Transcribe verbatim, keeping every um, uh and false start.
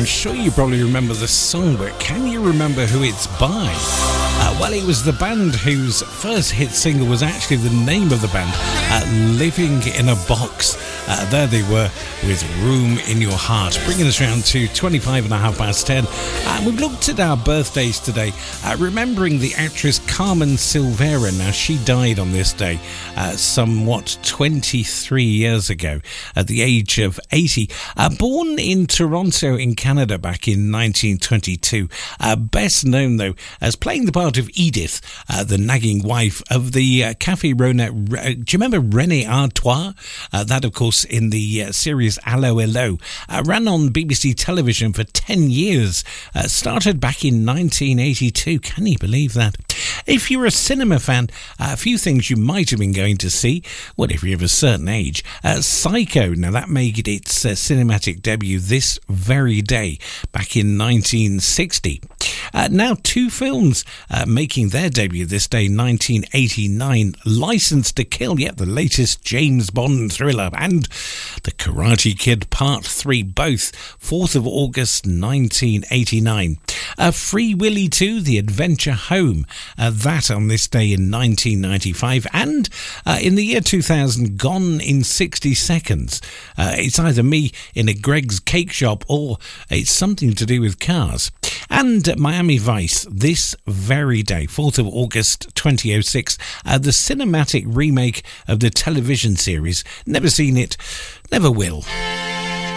I'm sure you probably remember the song, but can you remember who it's by? Uh, well, it was the band whose first hit single was actually the name of the band, uh, Living in a Box. Uh, there they were with Room in Your Heart, bringing us round to twenty-five and a half past ten. Uh, we've looked at our birthdays today, uh, remembering the actress Carmen Silvera. Now, she died on this day uh, somewhat twenty-three years ago at the age of eighty. Uh, born in Toronto in Canada back in nineteen twenty-two. Uh, best known, though, as playing the part of Edith, uh, the nagging wife of the uh, Café Rona. Uh, do you remember René Artois? Uh, that, of course, in the uh, series Allo Hello. Uh, ran on B B C television for ten years. Uh, started back in nineteen eighty-two. Can you believe that? If you're a cinema fan, uh, a few things you might have been going to see. Well, if you're of a certain age. Uh, Psycho. Now, that made its uh, cinematic debut this very day, back in nineteen sixty. Uh, now, two films uh, making their debut this day, nineteen eighty-nine. Licence to Kill, yet the latest James Bond thriller, and The Karate Kid Part three, both fourth of August nineteen eighty-nine. Uh, Free Willy two, The Adventure Home, uh, that on this day in nineteen ninety-five. And uh, in the year two thousand, Gone in sixty seconds. Uh, it's either me in a Greg's cake shop or it's something to do with cars. And uh, Miami Vice, this very day, fourth of August twenty oh six, uh, the cinematic remake of the television series. Never seen it, never will.